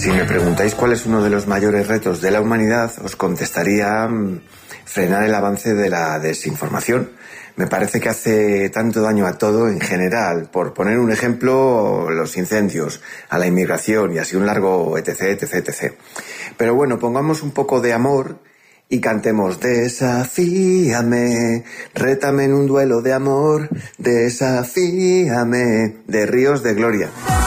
Si me preguntáis cuál es uno de los mayores retos de la humanidad, os contestaría frenar el avance de la desinformación. Me parece que hace tanto daño a todo en general. Por poner un ejemplo, los incendios, a la inmigración y así un largo etc, etc, etc. Pero bueno, pongamos un poco de amor y cantemos: desafíame, rétame en un duelo de amor, desafíame, de Ríos de Gloria.